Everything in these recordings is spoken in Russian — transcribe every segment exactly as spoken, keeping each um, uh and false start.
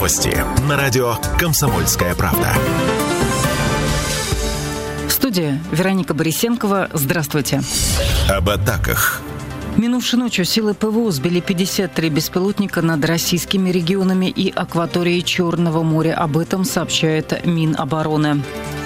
Новости на радио «Комсомольская правда». В студии Вероника Борисенкова. Здравствуйте. Об атаках. Минувшей ночью силы ПВО сбили пятьдесят три беспилотника над российскими регионами и акваторией Черного моря. Об этом сообщает Минобороны.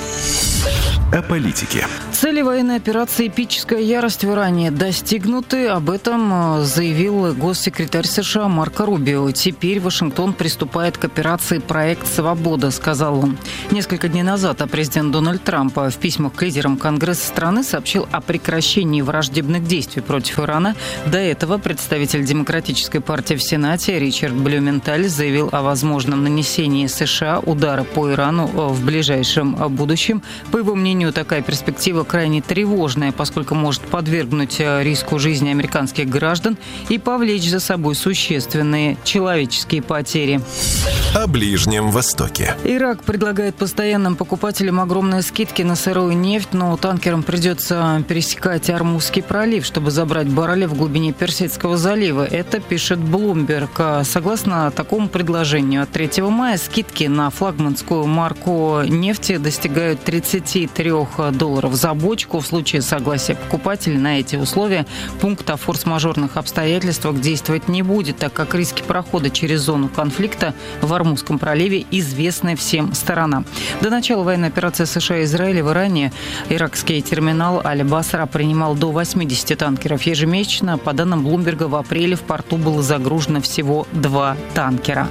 О политике. Цели военной операции «Эпическая ярость» в Иране достигнуты. Об этом заявил госсекретарь США Марко Рубио. Теперь Вашингтон приступает к операции «Проект Свобода», сказал он. Несколько дней назад президент Дональд Трамп в письмах к лидерам Конгресса страны сообщил о прекращении враждебных действий против Ирана. До этого представитель Демократической партии в Сенате Ричард Блюменталь заявил о возможном нанесении США удара по Ирану в ближайшем будущем. По его мнению, такая перспектива крайне тревожная, поскольку может подвергнуть риску жизни американских граждан и повлечь за собой существенные человеческие потери. О Ближнем Востоке. Ирак предлагает постоянным покупателям огромные скидки на сырую нефть, но танкерам придется пересекать Ормузский пролив, чтобы забрать баррели в глубине Персидского залива. Это пишет Bloomberg. Согласно такому предложению, от третьего мая скидки на флагманскую марку нефти достигают тридцать три долларов за бочку. В случае согласия покупателей на эти условия пункт о форс-мажорных обстоятельствах действовать не будет, так как риски прохода через зону конфликта в Ормузском проливе известны всем сторонам. До начала военной операции США и Израиля в Иране иракский терминал Аль-Басра принимал до восьмидесяти танкеров ежемесячно. По данным Bloomberg, в апреле в порту было загружено всего два танкера.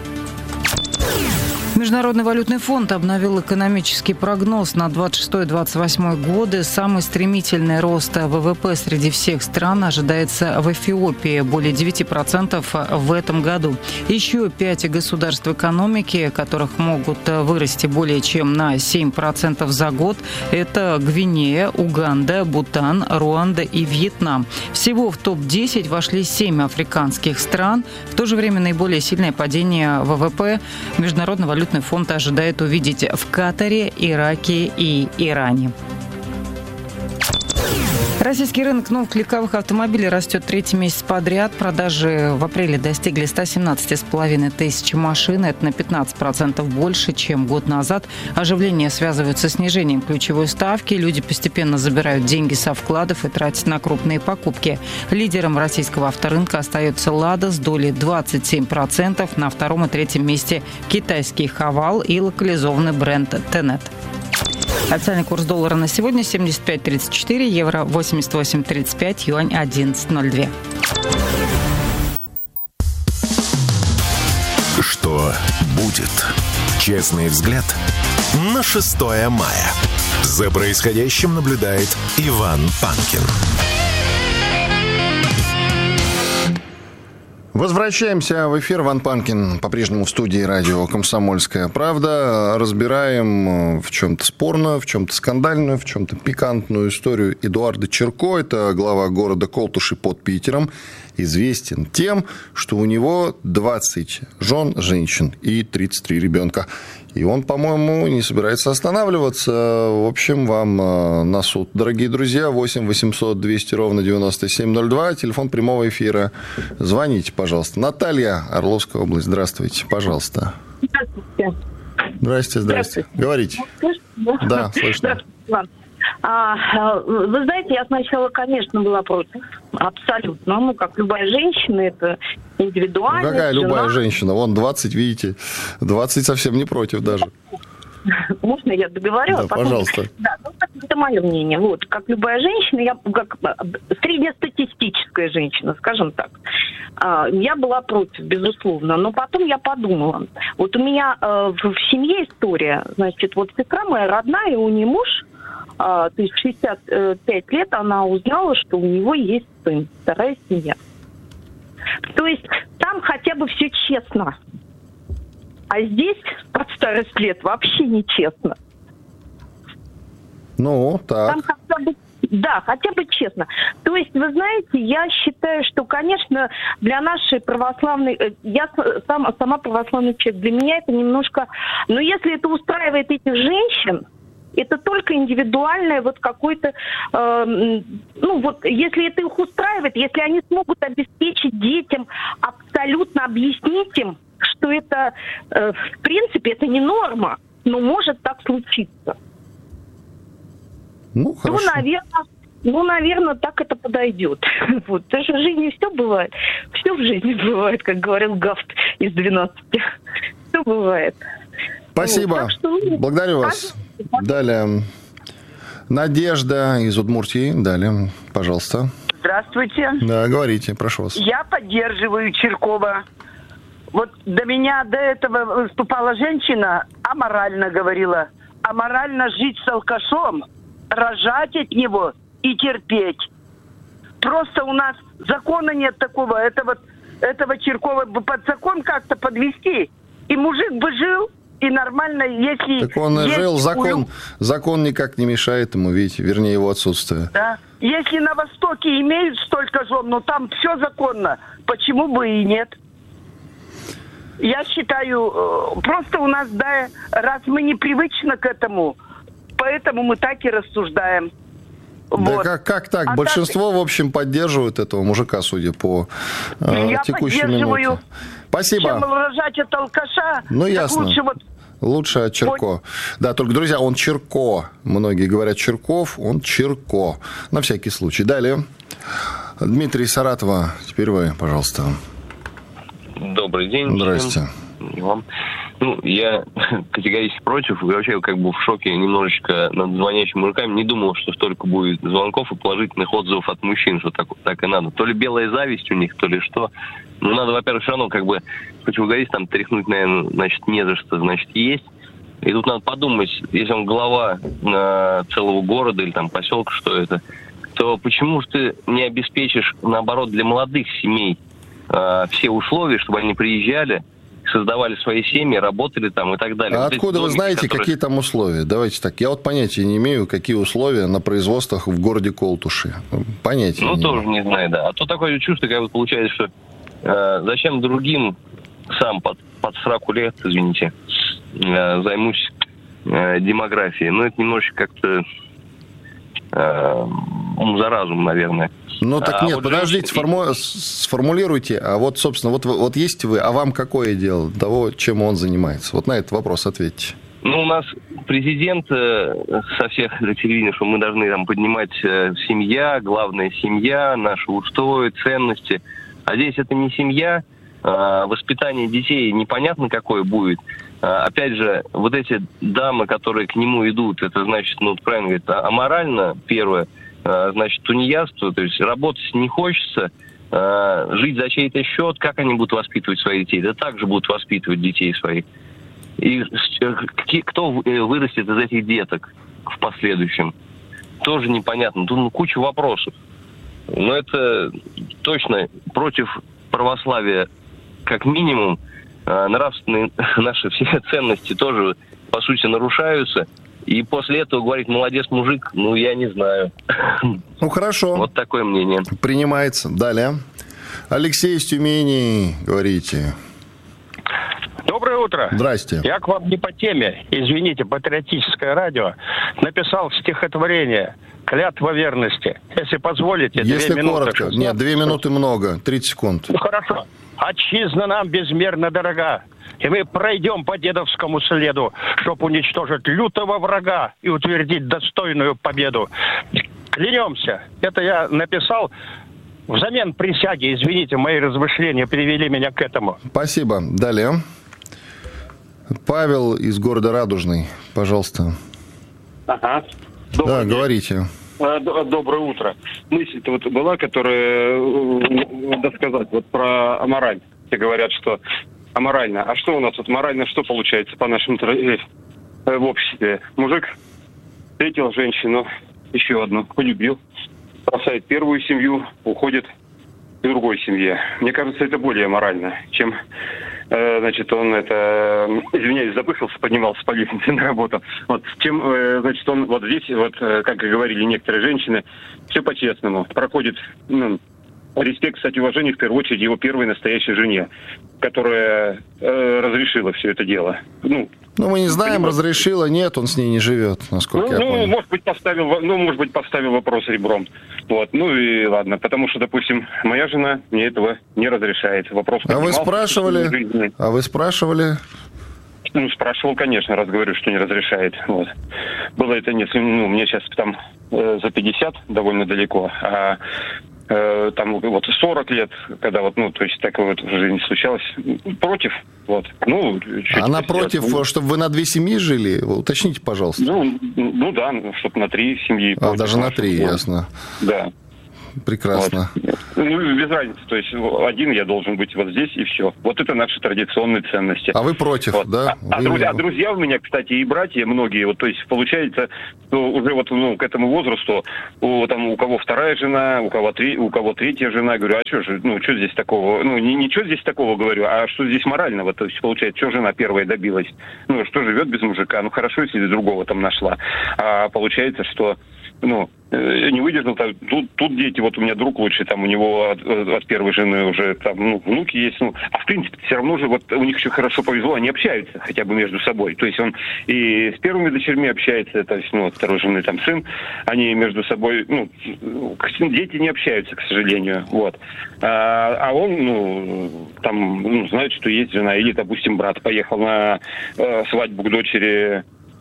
Международный валютный фонд обновил экономический прогноз на двадцать шестой - двадцать восьмой годы. Самый стремительный рост ВВП среди всех стран ожидается в Эфиопии – более девяти процентов в этом году. Еще пять государств экономики, которых могут вырасти более чем на семь процентов за год – это Гвинея, Уганда, Бутан, Руанда и Вьетнам. Всего в топ десять вошли семь африканских стран. В то же время наиболее сильное падение ВВП Международный валютный фонд ожидает увидеть в Катаре, Ираке и Иране. Российский рынок новых легковых автомобилей растет третий месяц подряд. Продажи в апреле достигли ста семнадцати с половиной тысяч машин. Это на пятнадцать процентов больше, чем год назад. Оживление связывается с снижением ключевой ставки. Люди постепенно забирают деньги со вкладов и тратят на крупные покупки. Лидером российского авторынка остается «Лада» с долей двадцать семь процентов. На втором и третьем месте китайский «Хавал» и локализованный бренд «Тенет». Официальный курс доллара на сегодня семьдесят пять тридцать четыре, евро восемьдесят восемь тридцать пять, юань одиннадцать ноль два. Что будет? Честный взгляд на шестое мая. За происходящим наблюдает Иван Панкин. Возвращаемся в эфир. Иван Панкин по-прежнему в студии радио «Комсомольская правда». Разбираем в чем-то спорную, в чем-то скандальную, в чем-то пикантную историю Эдуарда Чирко. Это глава города Колтуши под Питером. Известен тем, что у него двадцать жен, женщин и тридцать три ребенка. И он, по-моему, не собирается останавливаться. В общем, вам на суд, дорогие друзья. восемь восемьсот двести ровно девяносто семь ноль два. Телефон прямого эфира. Звоните, пожалуйста. Наталья, Орловская область. Здравствуйте, пожалуйста. Здравствуйте. Здрасте, здрасте. Говорите. Слышно? Да, слышно. А, вы знаете, я сначала, конечно, была против. Абсолютно. Ну, как любая женщина, это индивидуально. Ну, какая жена. любая женщина? Вон двадцать, видите, двадцать совсем не против даже. Можно я договорю? Да, потом... пожалуйста. Да, ну, это мое мнение. Вот, как любая женщина, я как среднестатистическая женщина, скажем так, я была против, безусловно. Но потом я подумала. Вот у меня в семье история, значит, вот сестра моя родная, у нее муж, то есть шестьдесят пять лет, она узнала, что у него есть сын, вторая семья. То есть там хотя бы все честно. А здесь под старость лет вообще нечестно. Ну, так. Там хотя бы, да, хотя бы честно. То есть, вы знаете, я считаю, что, конечно, для нашей православной... Я сам, сама православный человек. Для меня это немножко... Но если это устраивает этих женщин, это только индивидуальное вот какой-то... Э, ну, вот, если это их устраивает, если они смогут обеспечить детям, абсолютно объяснить им, что это, э, в принципе, это не норма, но может так случиться. Ну, хорошо. Ну, наверное, ну, наверное, так это подойдет. Вот. Даже в жизни все бывает. Все в жизни бывает, как говорил Гафт из двенадцати. Все бывает. Спасибо. Вот, что... Благодарю вас. Далее. Надежда из Удмуртии. Далее, пожалуйста. Здравствуйте. Да, говорите, прошу вас. Я поддерживаю Чиркова. Вот до меня до этого выступала женщина, аморально говорила. Аморально жить с алкашом, рожать от него и терпеть. Просто у нас закона нет такого. Это вот, этого Чиркова бы под закон как-то подвести. И мужик бы жил, и нормально, если... Так он и жил, закон, закон никак не мешает ему, видите, вернее, его отсутствие. Да. Если на Востоке имеют столько жен, ну там все законно, почему бы и нет? Я считаю, просто у нас, да, раз мы не привычны к этому, поэтому мы так и рассуждаем. Да Вот. как, как так? А Большинство, так... в общем, поддерживают этого мужика, судя по э, Я текущей минуте. Спасибо. Чем рожать от алкаша, ну, ясно. лучше вот... Лучше от Черко. Да, только, друзья, он Черко. Многие говорят Черков, он Черко. На всякий случай. Далее. Дмитрий из Саратова. Теперь вы, пожалуйста. Добрый день. Здрасте. Всем. Ну, я категорически против. И вообще, как бы в шоке немножечко над звонящими мужиками. Не думал, что столько будет звонков и положительных отзывов от мужчин, что так, так и надо. То ли белая зависть у них, то ли что. Ну, надо, во-первых, все равно, как бы, хоть вы говорите, там, тряхнуть, наверное, значит, не за что, значит, есть. И тут надо подумать, если он глава э, целого города или там поселка, что это, то почему же ты не обеспечишь, наоборот, для молодых семей э, все условия, чтобы они приезжали, создавали свои семьи, работали там и так далее. А вот откуда вы знаете, которые... какие там условия? Давайте так. Я вот понятия не имею, какие условия на производствах в городе Колтуши. Понятия ну, не тоже имею. не знаю, да. А то такое чувство, как бы получается, что э, зачем другим сам под, под сраку лет, извините, э, займусь э, демографией. Ну, это немножечко как-то э, ум за разум, наверное. Ну, так а нет, вот подождите, женщины... сформу... сформулируйте. А вот, собственно, вот, вот есть вы, а вам какое дело того, чем он занимается? Вот на этот вопрос ответьте. Ну, у нас президент э, со всех телевидений, что мы должны там поднимать э, семья, главная семья, наши устои, ценности. А здесь это не семья, э, воспитание детей непонятно какое будет. Э, опять же, вот эти дамы, которые к нему идут, это значит, ну, правильно говорит, аморально, первое, э, значит, тунеядство, то есть работать не хочется, э, жить за чей-то счет, как они будут воспитывать своих детей? Да так же будут воспитывать детей своих. И кто вырастет из этих деток в последующем, тоже непонятно. Тут ну, куча вопросов. Но это точно против православия как минимум. Нравственные наши все ценности тоже, по сути, нарушаются. И после этого говорить «молодец, мужик», ну, я не знаю. Ну, хорошо. Вот такое мнение. Принимается. Далее. Алексей из Тюмени, говорите. Доброе утро. Здрасте. Я к вам не по теме. Извините, патриотическое радио. Написал стихотворение «Клятва верности». Если позволите, Если две минуты. коротко. Нет, две минуты много. тридцать секунд. Ну, хорошо. Отчизна нам безмерно дорога, и мы пройдем по дедовскому следу, чтобы уничтожить лютого врага и утвердить достойную победу. Клянемся. Это я написал взамен присяги. Извините, мои размышления привели меня к этому. Спасибо. Далее. Павел из города Радужный, пожалуйста. Ага. Добрый да, день. Говорите. Доброе утро. Мысль-то вот была, которая, надо сказать, вот про амораль. Все говорят, что аморально. А что у нас вот морально, что получается по нашему в обществе? Мужик встретил женщину, еще одну, полюбил, бросает первую семью, уходит к другой семье. Мне кажется, это более морально, чем... Значит, он это, извиняюсь, запыхался, поднимался по лестнице на работу. Вот, чем, значит, он вот здесь, вот, как и говорили некоторые женщины, все по-честному. Проходит, ну, респект, кстати, уважение в первую очередь его первой настоящей жене, которая э, разрешила все это дело. Ну, ну, мы не знаем, понимаете? Разрешила, нет, он с ней не живет, насколько ну, я ну, понял. может быть, поставил, ну, может быть, поставил вопрос ребром. Вот, ну и ладно, потому что, допустим, моя жена мне этого не разрешает. Вопрос а вы спрашивали? Жизни. А вы спрашивали? Ну, спрашивал, конечно, раз говорю, что не разрешает. Вот. Было это не... Ну, мне сейчас там э, за пятьдесят довольно далеко, а э, там вот сорок лет, когда вот, ну, то есть такое вот в жизни случалось, против, вот. Ну, она против, ну, чтобы вы на две семьи жили? Уточните, пожалуйста. Ну, ну да, чтобы на три семьи. А, даже на три, вот. Ясно. Да. Прекрасно. Вот. Ну, без разницы. То есть один я должен быть вот здесь, и все. Вот это наши традиционные ценности. А вы против, вот. Да? А, вы... а, друзья, а друзья у меня, кстати, и братья многие, вот, то есть получается, что уже вот ну, к этому возрасту, у, там, у кого вторая жена, у кого, три, у кого третья жена, говорю, а что же, ну, что здесь такого? Ну, не, ничего здесь такого говорю, а что здесь морального? То есть, получается, что жена первая добилась? Ну, что живет без мужика? Ну, хорошо, если другого там нашла. А получается, что ну, не выдержал, тут, тут дети, вот у меня друг лучший, там у него от, от первой жены уже там, ну, внуки есть, ну, а в принципе все равно же вот у них еще хорошо повезло, они общаются хотя бы между собой, то есть он и с первыми дочерьми общается, то есть, ну, от второй жены там сын, они между собой, ну, дети не общаются, к сожалению, вот, а, а он, ну, там, ну, знает, что есть жена, или, допустим, брат поехал на э, свадьбу к дочери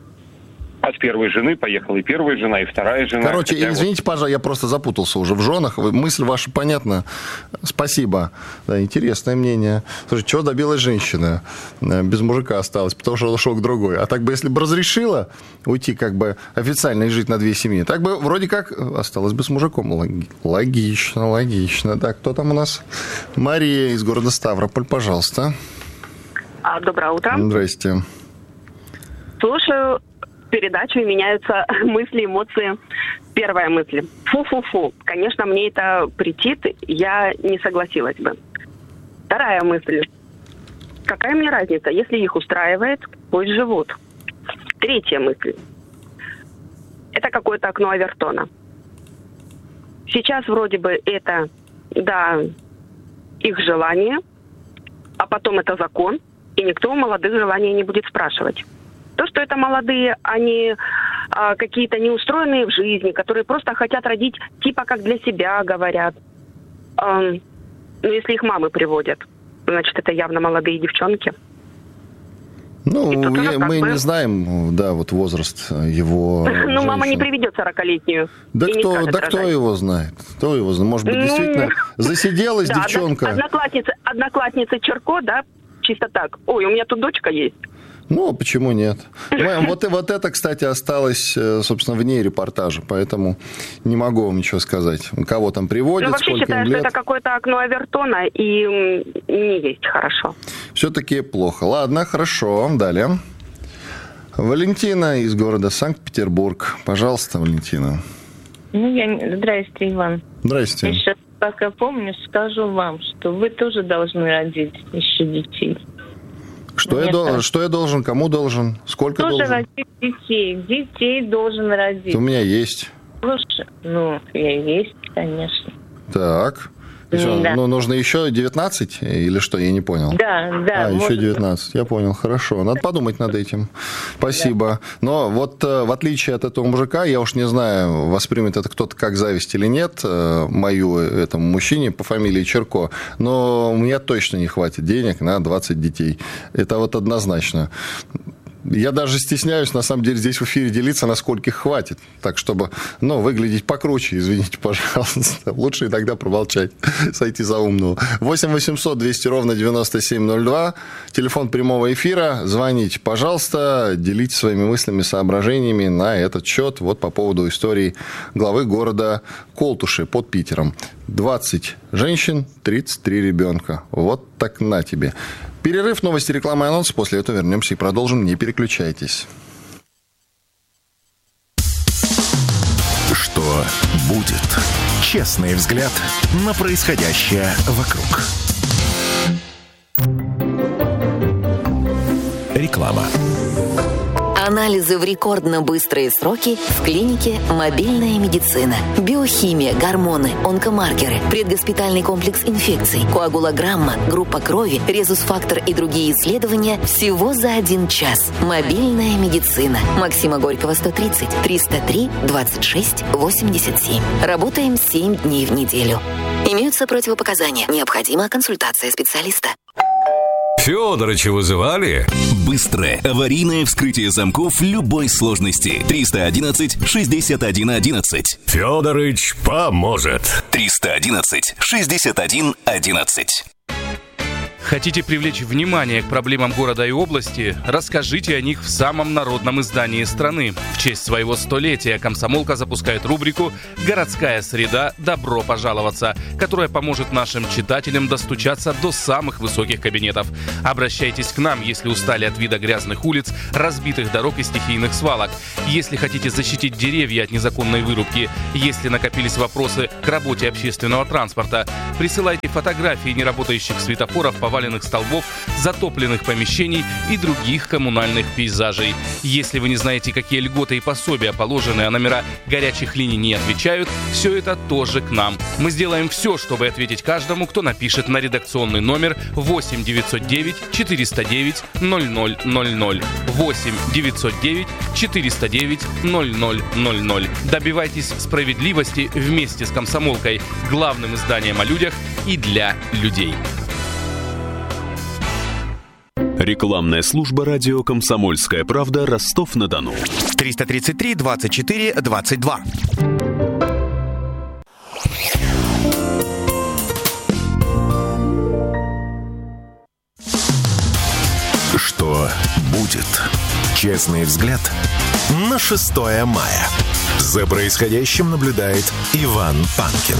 от первой жены, поехала и первая жена, и вторая жена. Короче, Хотя извините, вот... пожалуйста, я просто запутался уже в женах. Мысль ваша понятна. Спасибо. Да, интересное мнение. Слушай, чего добилась женщина? Без мужика осталась, потому что он ушел к другой. А так бы, если бы разрешила уйти как бы официально и жить на две семьи, так бы вроде как осталась бы с мужиком. Логично, логично. Так, кто там у нас? Мария из города Ставрополь, пожалуйста. А, доброе утро. Здрасте. Слушаю передачу, и меняются мысли, эмоции. Первая мысль. Фу-фу-фу. Конечно, мне это претит, я не согласилась бы. Вторая мысль. Какая мне разница? Если их устраивает, пусть живут. Третья мысль. Это какое-то окно Авертона. Сейчас вроде бы это, да, их желание, а потом это закон, и никто у молодых желаний не будет спрашивать. То, что это молодые, они а, какие-то неустроенные в жизни, которые просто хотят родить, типа как для себя говорят. А, ну, если их мамы приводят, значит, это явно молодые девчонки. Ну, я, мы не знаем, да, вот возраст его. Ну, мама не приведет сорокалетнюю. Да кто, да кто его знает? Кто его знает? Может быть, действительно засиделась девчонка. Одноклассница, одноклассница Черко, да, чисто так. Ой, у меня тут дочка есть. Ну, почему нет? Вот, вот это, кстати, осталось, собственно, вне репортажа, поэтому не могу вам ничего сказать. Кого там приводят, ну, вообще сколько считаю, им лет. Что это какое-то окно Авертона, и не есть хорошо. Все-таки плохо. Ладно, хорошо. Далее. Валентина из города Санкт-Петербург. Пожалуйста, Валентина. Ну, я... Здрасте, Иван. Здрасте. Еще, пока помню, скажу вам, что вы тоже должны родить еще детей. Что я, дол- что я должен? Кому должен? Сколько тоже должен? Родить детей. Детей должен родить. У меня есть. Слушай, ну, я есть, конечно. Так. Что, да. Ну, нужно еще девятнадцать или что? Я не понял. Да, да. А, может... еще девятнадцать. Я понял. Хорошо. Надо подумать над этим. Спасибо. Да. Но вот в отличие от этого мужика, я уж не знаю, воспримет это кто-то как зависть или нет, мою этому мужчине по фамилии Черко, но у меня точно не хватит денег на двадцать детей. Это вот однозначно. Я даже стесняюсь, на самом деле, здесь в эфире делиться, насколько их хватит. Так, чтобы, ну, выглядеть покруче, извините, пожалуйста. Лучше иногда промолчать, сойти за умного. восемь восемьсот двести ровно девяносто семь ноль два. Телефон прямого эфира. Звоните, пожалуйста. Делитесь своими мыслями, соображениями на этот счет. Вот по поводу истории главы города Колтуши под Питером. двадцать женщин, тридцать три ребенка. Вот так на тебе. Перерыв, новости, реклама и анонс. После этого вернемся и продолжим. Не переключайтесь. Что будет? Честный взгляд на происходящее вокруг. Реклама. Анализы в рекордно быстрые сроки в клинике «Мобильная медицина». Биохимия, гормоны, онкомаркеры, предгоспитальный комплекс инфекций, коагулограмма, группа крови, резус-фактор и другие исследования всего за один час. «Мобильная медицина». Максима Горького, сто тридцать, триста три, двадцать шесть, восемьдесят семь. Работаем семь дней в неделю. Имеются противопоказания. Необходима консультация специалиста. Фёдорыча вызывали? Быстрое аварийное вскрытие замков любой сложности. триста одиннадцать шестьдесят один одиннадцать. Фёдорыч поможет. триста одиннадцать шестьдесят один одиннадцать. Хотите привлечь внимание к проблемам города и области? Расскажите о них в самом народном издании страны. В честь своего столетия «Комсомолка» запускает рубрику «Городская среда. Добро пожаловаться», которая поможет нашим читателям достучаться до самых высоких кабинетов. Обращайтесь к нам, если устали от вида грязных улиц, разбитых дорог и стихийных свалок. Если хотите защитить деревья от незаконной вырубки, если накопились вопросы к работе общественного транспорта, присылайте фотографии неработающих светофоров, поваленных столбов, затопленных помещений и других коммунальных пейзажей. Если вы не знаете, какие льготы и пособия положены, а номера горячих линий не отвечают, все это тоже к нам. Мы сделаем все, чтобы ответить каждому, кто напишет на редакционный номер восемь девятьсот девять четыреста девять ноль ноль ноль ноль. восемь девятьсот девять четыреста девять ноль ноль ноль ноль. Добивайтесь справедливости вместе с «Комсомолкой», главным изданием о людях и для людей. Рекламная служба радио «Комсомольская правда», Ростов-на-Дону. триста тридцать три двадцать четыре двадцать два. Что будет? Честный взгляд на шестое мая. За происходящим наблюдает Иван Панкин.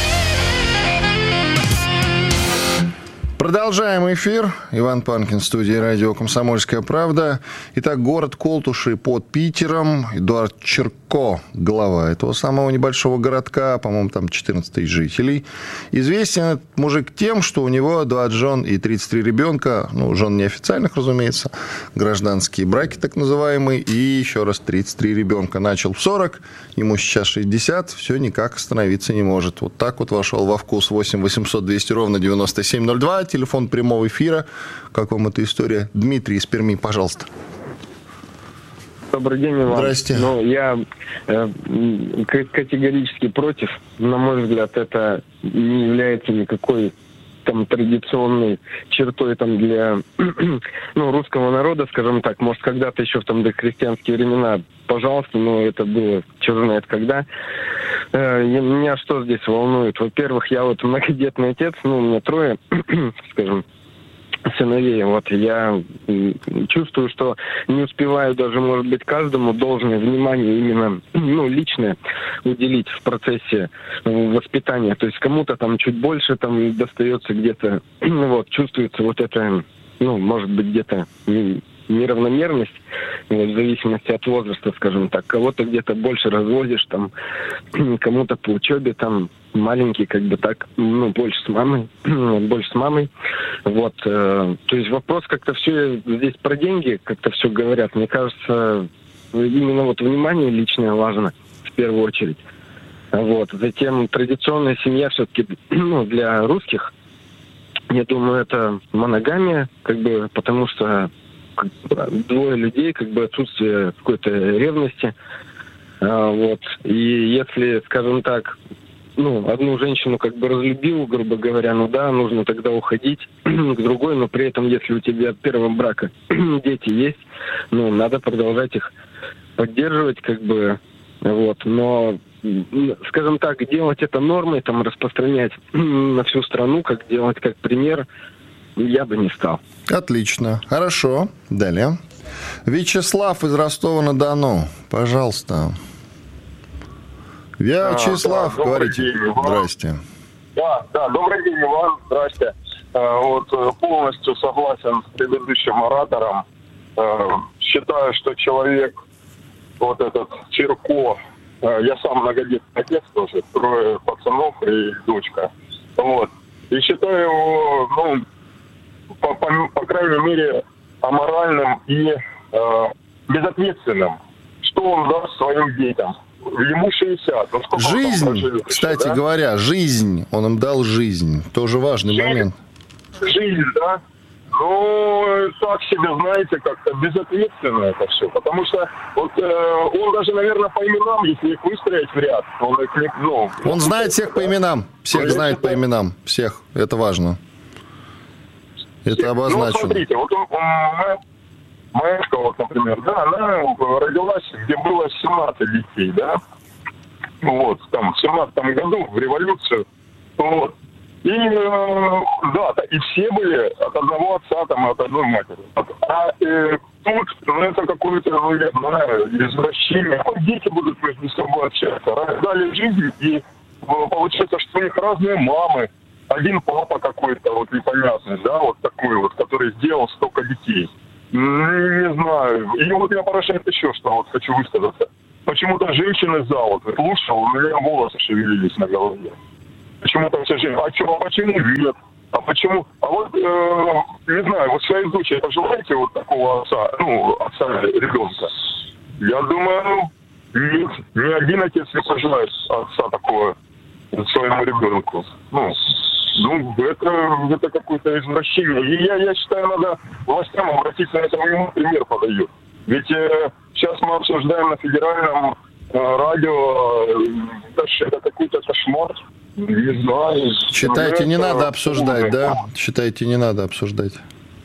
Продолжаем эфир. Иван Панкин в студии радио «Комсомольская правда». Итак, город Колтуши под Питером. Эдуард Чирко, глава этого самого небольшого городка, по-моему, там четырнадцать тысяч жителей. Известен этот мужик тем, что у него двадцать жен и тридцать три ребенка. Ну, жен неофициальных, разумеется. Гражданские браки, так называемые. И еще раз тридцать три ребенка. Начал в сорок, ему сейчас шестьдесят. Все никак остановиться не может. Вот так вот вошел во вкус. Восемь восемьсот двести ровно девяносто семь ноль два. Телефон прямого эфира. Как вам эта история? Дмитрий из Перми, пожалуйста. Добрый день, Иван. Здрасте. Ну, я э, категорически против. На мой взгляд, это не является никакой там традиционной чертой там для ну, русского народа, скажем так. Может, когда-то еще в там дохристианские времена, пожалуйста, но это было черт знает когда. Э, меня что здесь волнует? Во-первых, я вот многодетный отец, ну, у меня трое, скажем, сыновей. Вот я чувствую, что не успеваю даже, может быть, каждому должное внимание именно, ну, личное уделить в процессе воспитания. То есть кому-то там чуть больше там достается где-то, вот, чувствуется вот это, ну, может быть, где-то неравномерность, вот, в зависимости от возраста, скажем так. Кого-то где-то больше разводишь, там, кому-то по учебе, там, маленький, как бы так, ну, больше с мамой, больше с мамой. Вот, э, то есть вопрос как-то все здесь про деньги, как-то все говорят. Мне кажется, именно вот внимание личное важно в первую очередь. Вот, затем традиционная семья все-таки, ну, для русских, я думаю, это моногамия, как бы, потому что двое людей, как бы отсутствие какой-то ревности. А, вот. И если, скажем так, ну, одну женщину как бы разлюбил, грубо говоря, ну да, нужно тогда уходить к другой, но при этом, если у тебя от первого брака дети есть, ну, надо продолжать их поддерживать, как бы, вот. Но, скажем так, делать это нормой, там, распространять на всю страну, как делать как пример, я бы не стал. Отлично. Хорошо. Далее. Вячеслав из Ростова-на-Дону. Пожалуйста. Вячеслав, да, говорите. День, Здрасте. Да, да, добрый день, Иван. Здрасте. Вот полностью согласен с предыдущим оратором. Считаю, что человек, вот этот Чирко, я сам многодетный отец тоже, трое пацанов и дочка. Вот. И считаю его, ну, по, по, по крайней мере, аморальным и э, безответственным, что он даст своим детям? Ему шестьдесят. Ну, жизнь, проживет, кстати да? говоря, жизнь. Он им дал жизнь. Тоже важный жизнь, момент. Жизнь, да? Ну, так себе, знаете, как-то безответственно это все. Потому что вот э, он даже, наверное, по именам, если их выстроить в ряд, он их не... Ну, он знает всех по именам. Всех знает по именам. Всех. Это важно. Это обозначено. Ну, смотрите, вот он, он, моя школа, например, да, она родилась, где было семнадцать детей, да, вот, там, в семнадцатом году, в революцию, вот, и, э, да, и все были от одного отца, там, от одной матери, а э, тут, ну, это какое-то, ну, я знаю, извращение, дети будут между собой общаться, раздали жизнь, и получается, что у них разные мамы, один папа какой-то, вот, непонятный, да, вот такой вот, который сделал столько детей. Не знаю. И вот меня поражает еще, что вот хочу высказаться. Почему-то женщины за вот слушал, у меня волосы шевелились на голове. Почему-то все женщины. А, что, а почему нет? А почему? А вот, э, не знаю, вот своей дочери пожелаете вот такого отца, ну, отца ребенка? Я думаю, нет, ни один отец не пожелает отца такого своему ребенку. Ну, Ну, это, это какое-то извращение. И я, я считаю, надо властям обратиться на это, ему пример подают. Ведь э, сейчас мы обсуждаем на федеральном э, радио, это, это какой-то кошмар. Не знаю. Считаете, не это... надо обсуждать, да? Считаете, не надо обсуждать?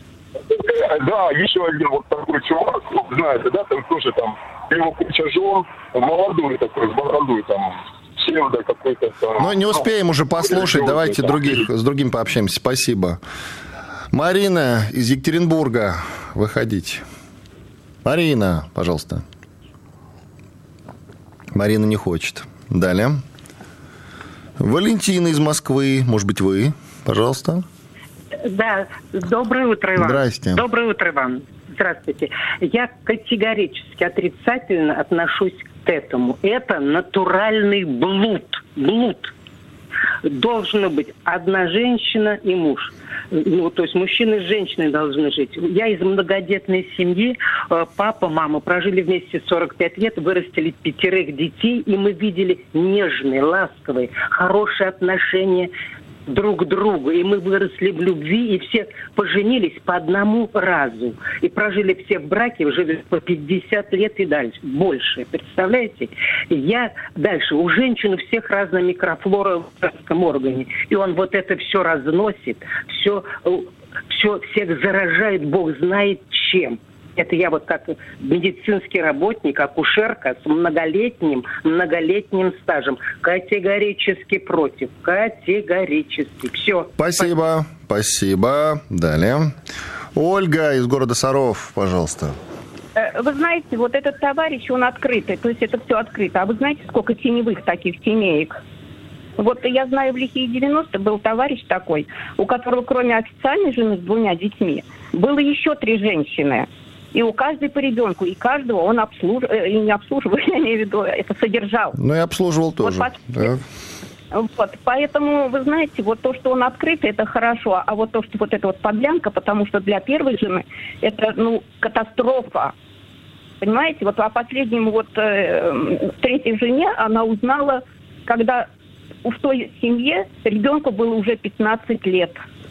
Да, еще один вот такой чувак, знаете, да, там тоже там, его куча жен, молодой такой, с бородой там, псевдо какой-то там. Но не успеем уже послушать, давайте других, с другим пообщаемся. Спасибо. Марина из Екатеринбурга, выходите. Марина, пожалуйста. Марина не хочет. Далее. Валентина из Москвы, может быть, вы, пожалуйста. Да, доброе утро, Иван. Здрасте. Доброе утро, Иван. Здравствуйте. Я категорически отрицательно отношусь к этому. Это натуральный блуд. Блуд. Должна быть одна женщина и муж. Ну, то есть мужчина с женщиной должны жить. Я из многодетной семьи. Папа, мама прожили вместе сорок пять лет, вырастили пятерых детей, и мы видели нежные, ласковые, хорошие отношения друг к другу. И мы выросли в любви, и все поженились по одному разу. И прожили все в браке, жили по пятьдесят лет и дальше. Больше, представляете? И я дальше. У женщин у всех разная микрофлора в женском органе. И он вот это все разносит, все, все всех заражает, Бог знает чем. Это я вот как медицинский работник, акушерка с многолетним, многолетним стажем. Категорически против. Категорически. Все. Спасибо. Спасибо. Далее. Ольга из города Саров, пожалуйста. Вы знаете, вот этот товарищ, он открытый. То есть это все открыто. А вы знаете, сколько теневых таких тенеек? Вот я знаю, в лихие девяностые был товарищ такой, у которого кроме официальной жены с двумя детьми, было еще три женщины. И у каждой по ребенку, и каждого он обслуживал, э, не обслуживал, я имею в виду, это содержал. Ну и обслуживал тоже. Вот, да. Вот, поэтому, вы знаете, вот то, что он открытый, это хорошо, а вот то, что вот эта вот подлянка, потому что для первой жены это, ну, катастрофа. Понимаете, вот о последнем вот э, третьей жене она узнала, когда в той семье ребенку было уже пятнадцать лет.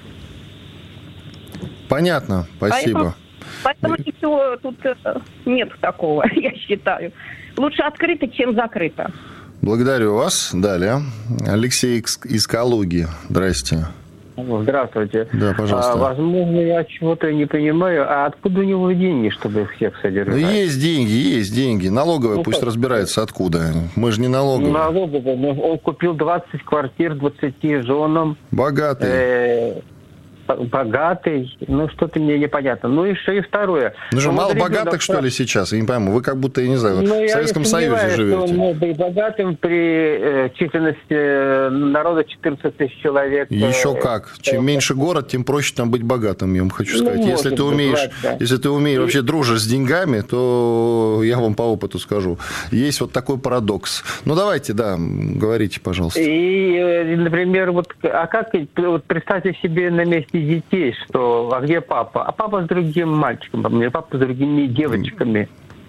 Понятно, спасибо. Поэтому, поэтому ничего тут нет такого, я считаю. Лучше открыто, чем закрыто. Благодарю вас. Далее. Алексей из Калуги. Здрасте. Здравствуйте. Да, пожалуйста. А, возможно, я чего-то не понимаю. А откуда у него деньги, чтобы их всех содержать? Ну, есть деньги, есть деньги. Налоговая ну, пусть как? разбирается, откуда. Мы же не налоговая. Налоговая. Он купил двадцать квартир двадцати женам. Богатый. Э- Богатый, ну что-то мне непонятно. Ну и что, и второе. Ну же, мало богатых, что ли, сейчас? Я не пойму. Вы как будто, я не знаю, ну, в Советском Союзе живете. Он мог быть богатым при э, численности э, народа четырнадцать тысяч человек. Еще как. Чем э, меньше город, тем проще там быть богатым, я вам хочу сказать. Ну, если ты умеешь, быть, да. если ты умеешь, вообще дружишь с деньгами, то я вам по опыту скажу. Есть вот такой парадокс. Ну давайте, да, говорите, пожалуйста. И, например, вот, а как, вот представьте себе на месте детей, что, а где папа? А папа с другим мальчиком, а папа с другими девочками.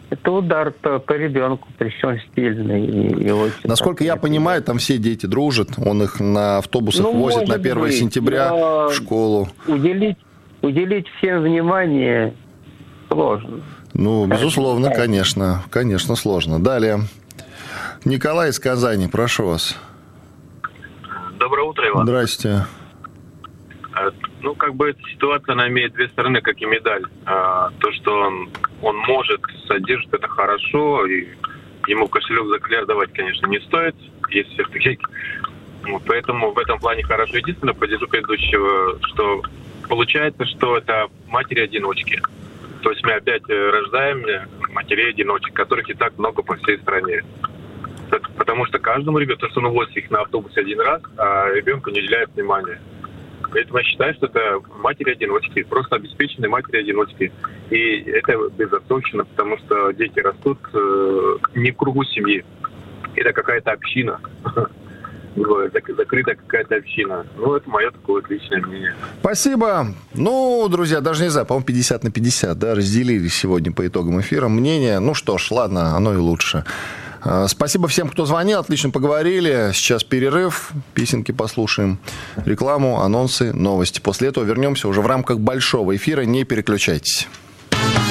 Это удар по, по ребенку, причем стильный. И, и очень Насколько я понимаю, там все дети дружат. Он их на автобусах ну, возит на первое быть, сентября в школу. Уделить, уделить всем внимание сложно. Ну, безусловно, конечно. Конечно, сложно. Далее. Николай из Казани, прошу вас. Доброе утро, Иван. Здрасте. Ну, как бы эта ситуация, она имеет две стороны, как и медаль. То, что он, он может, содержит, это хорошо, и ему кошелек за кляр давать, конечно, не стоит, есть все-таки. Поэтому в этом плане хорошо. Единственное, поддержу предыдущего, что получается, что это матери-одиночки. То есть мы опять рождаем матерей-одиночек, которых и так много по всей стране. Потому что каждому ребенку, то, что он возит их на автобусе один раз, а ребенку не уделяет внимания. Поэтому я считаю, что это матери-одиночки, просто обеспеченные матери-одиночки. И это безотцовщина, потому что дети растут э, не в кругу семьи. Это какая-то община. Закрытая какая-то община. Ну, это мое такое вот личное мнение. Спасибо. Ну, друзья, даже не знаю, по-моему, пятьдесят на пятьдесят, да, разделили сегодня по итогам эфира мнение. Ну что ж, ладно, оно и лучше. Спасибо всем, кто звонил, отлично поговорили. Сейчас перерыв, песенки послушаем, рекламу, анонсы, новости. После этого вернемся уже в рамках большого эфира. Не переключайтесь.